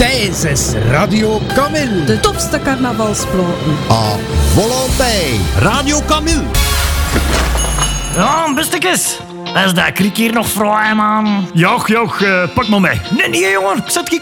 Deze is Radio Camille. De topste carnavalsplaten. À volonté. Radio Camille. Ja, bestekes. Is dat kriek hier nog vrij, man? Joch, pak maar mee. Nee, jongen. Ik zet